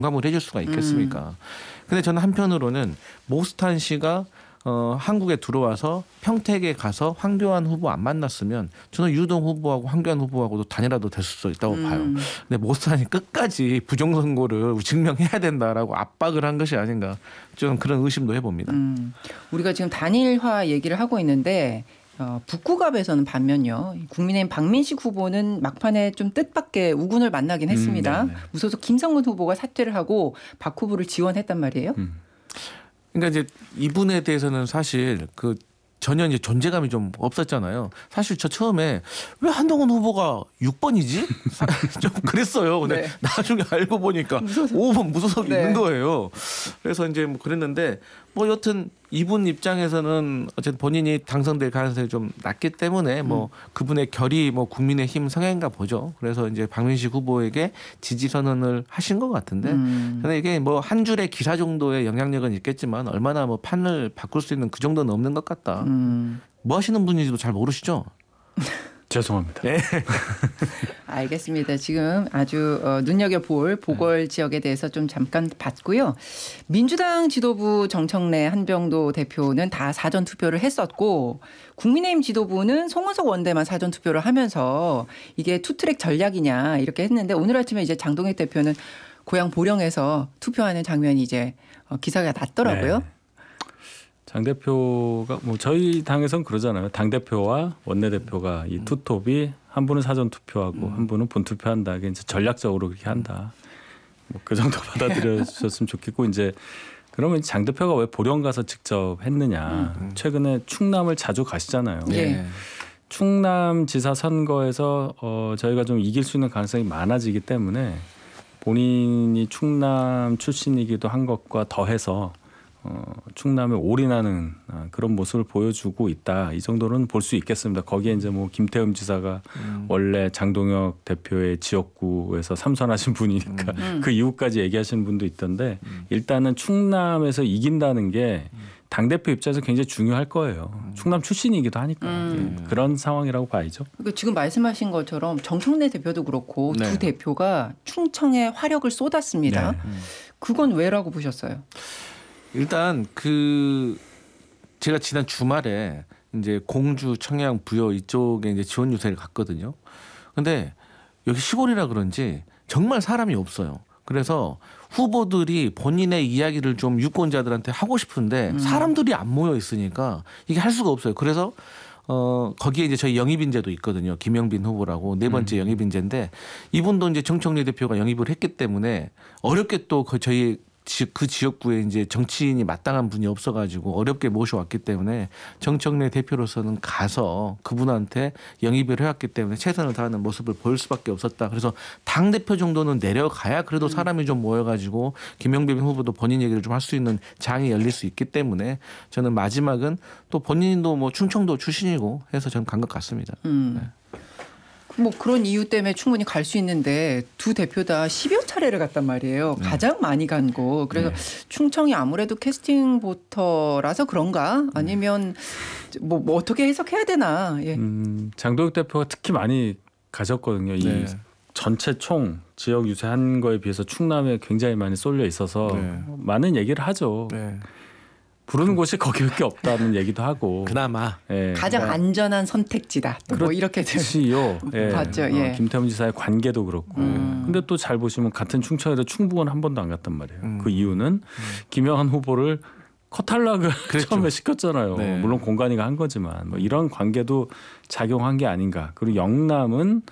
공감을 해줄 수가 있겠습니까? 근데 저는 한편으로는 모스탄 씨가 한국에 들어와서 평택에 가서 황교안 후보 안 만났으면 저는 유동 후보하고 황교안 후보하고도 단일화도 됐을 수 있다고 봐요. 근데 모스탄이 끝까지 부정선거를 증명해야 된다라고 압박을 한 것이 아닌가 좀 그런 의심도 해봅니다. 우리가 지금 단일화 얘기를 하고 있는데 북구갑에서는 반면요. 국민의힘 박민식 후보는 막판에 좀 뜻밖의 우군을 만나긴 했습니다. 무소속 김성근 후보가 사퇴를 하고 박 후보를 지원했단 말이에요. 그러니까 이제 이분에 대해서는 사실 전혀 이제 존재감이 좀 없었잖아요. 사실 저 처음에 왜 한동훈 후보가 6번이지? 좀 그랬어요. 근데 나중에 알고 보니까 5번 무소속이 있는 거예요. 그래서 이제 뭐 그랬는데 뭐 여튼 이분 입장에서는 어쨌든 본인이 당선될 가능성이 좀 낮기 때문에 뭐 그분의 결이 뭐 국민의힘 성향인가 보죠. 그래서 이제 박민식 후보에게 지지 선언을 하신 것 같은데 근데 이게 뭐 한 줄의 기사 정도의 영향력은 있겠지만 얼마나 뭐 판을 바꿀 수 있는 그 정도는 없는 것 같다. 뭐 하시는 분인지도 잘 모르시죠? 죄송합니다. 네. 알겠습니다. 지금 아주 눈여겨볼 보궐 지역에 대해서 좀 잠깐 봤고요. 민주당 지도부 정청래 한병도 대표는 다 사전투표를 했었고 국민의힘 지도부는 송원석 원내만 사전투표를 하면서 이게 투트랙 전략이냐 이렇게 했는데 오늘 아침에 이제 장동혁 대표는 고향 보령에서 투표하는 장면이 이제 기사가 났더라고요. 네. 장 대표가 뭐 저희 당에선 그러잖아요. 당 대표와 원내 대표가 이 투톱이 한 분은 사전 투표하고 한 분은 본 투표한다. 이게 이제 전략적으로 그렇게 한다. 뭐 그 정도 받아들여 주셨으면 좋겠고 이제 그러면 장 대표가 왜 보령 가서 직접 했느냐? 최근에 충남을 자주 가시잖아요. 네. 충남지사 선거에서 저희가 좀 이길 수 있는 가능성이 많아지기 때문에 본인이 충남 출신이기도 한 것과 더해서 충남에 올인하는 그런 모습을 보여주고 있다. 이 정도는 볼 수 있겠습니다. 거기에 이제 뭐 김태흠 지사가 원래 장동혁 대표의 지역구에서 삼선하신 분이니까 그 이후까지 얘기하시는 분도 있던데 일단은 충남에서 이긴다는 게 당대표 입장에서 굉장히 중요할 거예요. 충남 출신이기도 하니까 그런 상황이라고 봐야죠. 그러니까 지금 말씀하신 것처럼 정청래 대표도 그렇고 두 대표가 충청에 화력을 쏟았습니다. 그건 왜라고 보셨어요? 일단 제가 지난 주말에 이제 공주, 청양, 부여 이쪽에 이제 지원 유세를 갔거든요. 근데 여기 시골이라 그런지 정말 사람이 없어요. 그래서 후보들이 본인의 이야기를 좀 유권자들한테 하고 싶은데 사람들이 안 모여 있으니까 이게 할 수가 없어요. 그래서 거기에 이제 저희 영입인재도 있거든요. 김영빈 후보라고 네 번째 영입인재인데 이분도 이제 정청래 대표가 영입을 했기 때문에 어렵게 또 저희 그 지역구에 이제 정치인이 마땅한 분이 없어가지고 어렵게 모셔왔기 때문에 정청래 대표로서는 가서 그분한테 영입을 해왔기 때문에 최선을 다하는 모습을 보일 수밖에 없었다. 그래서 당 대표 정도는 내려가야 그래도 사람이 좀 모여가지고 김영빈 후보도 본인 얘기를 좀 할 수 있는 장이 열릴 수 있기 때문에 저는 마지막은 또 본인도 뭐 충청도 출신이고 해서 저는 간 것 같습니다. 네. 뭐 그런 이유 때문에 충분히 갈 수 있는데 두 대표 다 10여 차례를 갔단 말이에요. 가장 많이 간 곳. 그래서 충청이 아무래도 캐스팅 보터라서 그런가? 아니면 뭐 어떻게 해석해야 되나? 예. 장동혁 대표가 특히 많이 가셨거든요. 이 전체 총 지역 유세한 거에 비해서 충남에 굉장히 많이 쏠려 있어서 많은 얘기를 하죠. 부르는 곳이 거기밖에 없다는 얘기도 하고 그나마 가장 안전한 선택지다. 뭐 이렇게 그렇지요. 봤죠. 김태흠 지사의 관계도 그렇고. 근데 또 잘 보시면 같은 충청에도 충북은 한 번도 안 갔단 말이에요. 그 이유는 김영한 후보를 커탈락을 처음에 시켰잖아요. 물론 공관위가 한 거지만 뭐 이런 관계도 작용한 게 아닌가. 그리고 영남은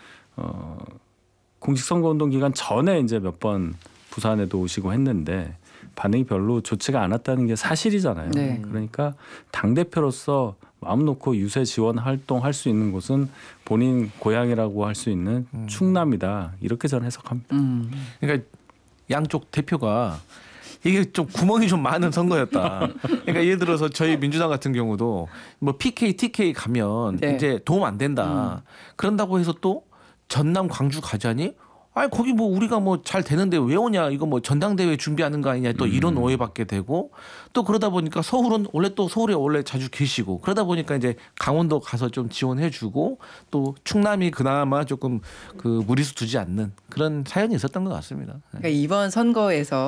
공식 선거운동 기간 전에 이제 몇 번 부산에도 오시고 했는데 반응이 별로 좋지가 않았다는 게 사실이잖아요. 그러니까 당대표로서 마음 놓고 유세 지원 활동할 수 있는 곳은 본인 고향이라고 할 수 있는 충남이다. 이렇게 저는 해석합니다. 그러니까 양쪽 대표가 이게 좀 구멍이 좀 많은 선거였다. 그러니까 예를 들어서 저희 민주당 같은 경우도 뭐 PK, TK 가면 이제 도움 안 된다. 그런다고 해서 또 전남, 광주 가자니 아니 거기 뭐 우리가 뭐 잘 되는데 왜 오냐 이거 뭐 전당대회 준비하는 거 아니냐 또 이런 오해받게 되고 또 그러다 보니까 서울은 원래 또 서울에 원래 자주 계시고 그러다 보니까 이제 강원도 가서 좀 지원해주고 또 충남이 그나마 조금 그 무리수 두지 않는 그런 사연이 있었던 것 같습니다. 그러니까 이번 선거에서